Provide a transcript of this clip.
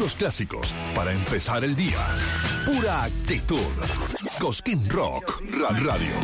Puros clásicos para empezar el día. Pura actitud. Cosquín Rock Radio.